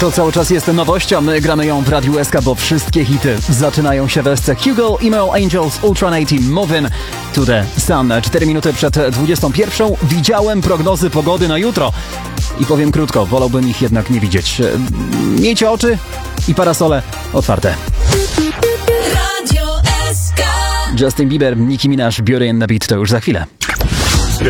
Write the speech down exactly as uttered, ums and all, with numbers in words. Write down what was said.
To cały czas jest nowością. My gramy ją w Radiu S K, bo wszystkie hity zaczynają się w esce. Hugo, Emo, Angels, Ultranaty, Movin' to the Sun. Cztery minuty przed dwudziestą pierwszą widziałem prognozy pogody na jutro. I powiem krótko, wolałbym ich jednak nie widzieć. Miejcie oczy i parasole otwarte. Radio S K. Justin Bieber, Nicki Minaj, Beauty and the Beat to już za chwilę.